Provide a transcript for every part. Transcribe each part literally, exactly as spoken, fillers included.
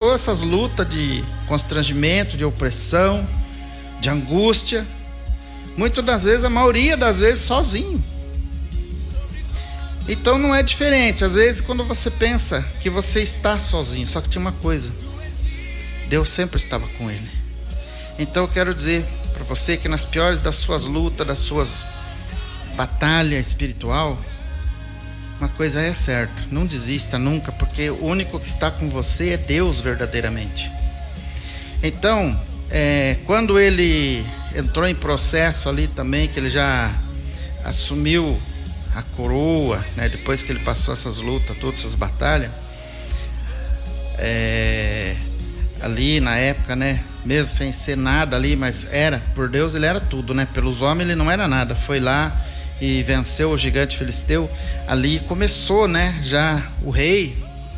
enfrentou essas lutas de constrangimento, de opressão, de angústia, muitas das vezes, a maioria das vezes, sozinho. Então não é diferente. Às vezes, quando você pensa que você está sozinho, só que tinha uma coisa: Deus sempre estava com ele. Então eu quero dizer para você que nas piores das suas lutas, das suas batalhas espiritual, uma coisa é certa: não desista nunca, porque o único que está com você é Deus verdadeiramente. Então, é, quando ele entrou em processo ali também, que ele já assumiu a coroa, né, depois que ele passou essas lutas, todas essas batalhas, é, ali na época, né, mesmo sem ser nada ali, mas era, por Deus ele era tudo, né, pelos homens ele não era nada, foi lá e venceu o gigante filisteu. Ali começou, né, já o rei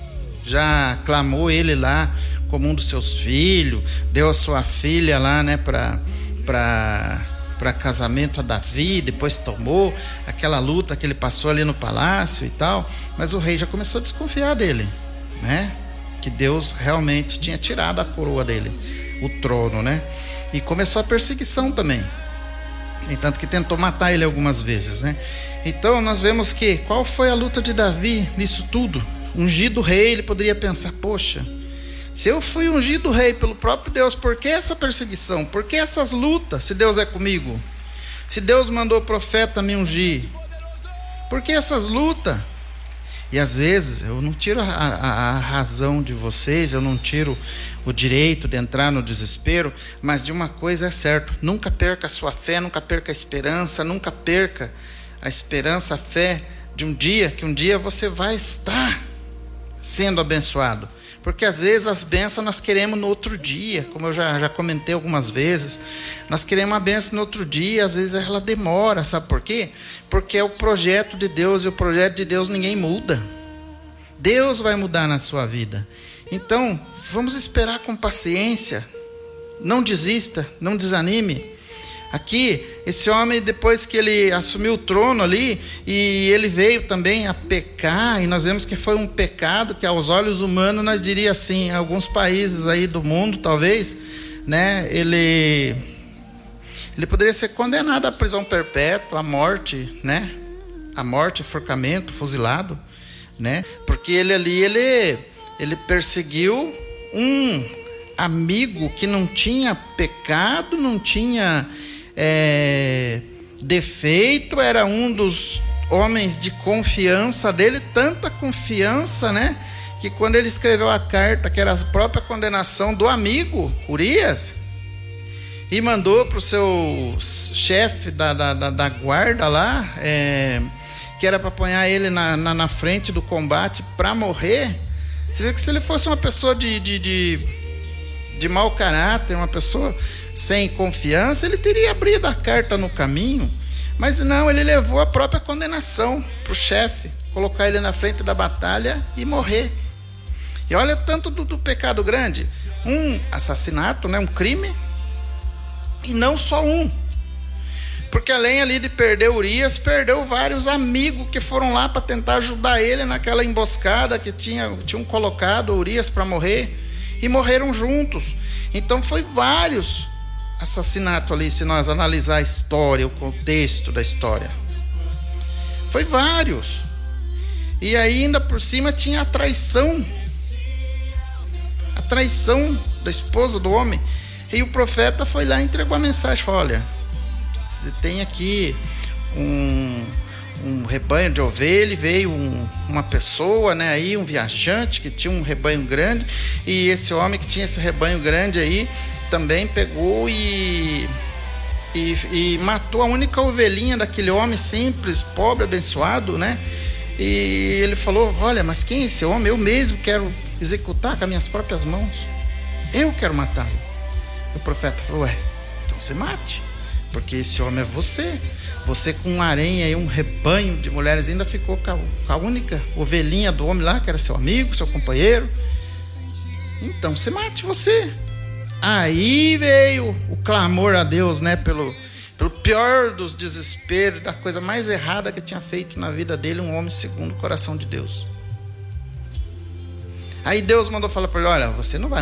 já clamou ele lá como um dos seus filhos, deu a sua filha lá, né, para para para casamento a Davi, depois tomou aquela luta que ele passou ali no palácio e tal, mas o rei já começou a desconfiar dele, né, que Deus realmente tinha tirado a coroa dele, o trono, né, e começou a perseguição também. Tanto que tentou matar ele algumas vezes, né? Então nós vemos que, qual foi a luta de Davi nisso tudo? Ungido rei, ele poderia pensar: poxa, se eu fui ungido rei pelo próprio Deus, por que essa perseguição? Por que essas lutas, se Deus é comigo? Se Deus mandou o profeta me ungir, por que essas lutas? E às vezes, eu não tiro a, a, a razão de vocês, eu não tiro o direito de entrar no desespero, mas de uma coisa é certo: nunca perca a sua fé, nunca perca a esperança, nunca perca a esperança, a fé de um dia, que um dia você vai estar sendo abençoado. Porque às vezes as bênçãos nós queremos no outro dia, como eu já, já comentei algumas vezes, nós queremos a bênção no outro dia, às vezes ela demora, sabe por quê? Porque é o projeto de Deus, e o projeto de Deus ninguém muda. Deus vai mudar na sua vida. Então, vamos esperar com paciência, não desista, não desanime. Aqui, esse homem, depois que ele assumiu o trono ali, e ele veio também a pecar, e nós vemos que foi um pecado que aos olhos humanos nós diria assim, alguns países aí do mundo talvez, né, ele, ele poderia ser condenado à prisão perpétua, à morte, né, à morte, enforcamento, fuzilado, né, porque ele ali, ele, ele perseguiu um amigo que não tinha pecado, não tinha É, defeito, era um dos homens de confiança dele, tanta confiança, né, que quando ele escreveu a carta, que era a própria condenação do amigo Urias, e mandou para o seu chefe da, da, da guarda lá, é, que era para apanhar ele na, na, na frente do combate para morrer. Você vê que se ele fosse uma pessoa de, de, de, de mau caráter, uma pessoa sem confiança, ele teria abrido a carta no caminho, mas não, ele levou a própria condenação para o chefe, colocar ele na frente da batalha e morrer. E olha tanto do, do pecado grande, um assassinato, né, um crime, e não só um, porque além ali de perder Urias, perdeu vários amigos que foram lá para tentar ajudar ele naquela emboscada que tinha, tinham colocado Urias para morrer, e morreram juntos. Então foi vários assassinato ali, se nós analisar a história, o contexto da história, foi vários. E ainda por cima tinha a traição, a traição da esposa do homem. E o profeta foi lá e entregou a mensagem, falou: olha, você tem aqui um, um rebanho de ovelha, veio um, uma pessoa, né, aí, um viajante que tinha um rebanho grande, e esse homem que tinha esse rebanho grande aí também pegou e, e, e matou a única ovelhinha daquele homem simples, pobre, abençoado, né? E ele falou: olha, mas quem é esse homem? Eu mesmo quero executar com as minhas próprias mãos, eu quero matá-lo. O profeta falou: ué, então você mate, porque esse homem é você. Você com um harém e um rebanho de mulheres ainda ficou com a, com a única ovelhinha do homem lá, que era seu amigo, seu companheiro. Então você mate você. Aí veio o clamor a Deus, né, pelo, pelo pior dos desesperos, da coisa mais errada que tinha feito na vida dele, um homem segundo o coração de Deus. Aí Deus mandou falar para ele: olha, você não vai